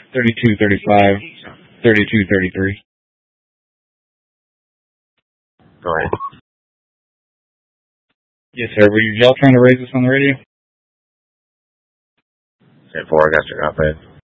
3235, 3233. Go ahead. Yes, sir. Were y'all trying to raise us on the radio? 10-4, I got your outfit.